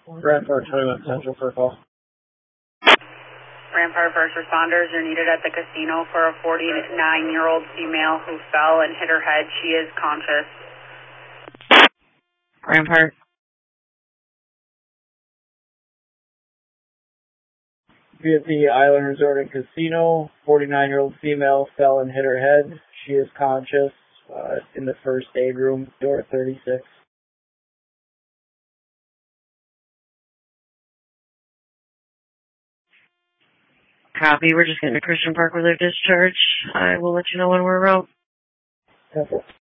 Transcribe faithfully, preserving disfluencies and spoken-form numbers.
Rampart twenty-one Central for a call. Rampart first responders, you're needed at the casino for a forty-nine-year-old female who fell and hit her head. She is conscious. Rampart. Be at the Island Resort and Casino. forty-nine-year-old female fell and hit her head. She is conscious. Uh, in the first aid room, door thirty-six. Copy. We're just getting to Christian Park with their discharge. I will let you know when we're out. Careful.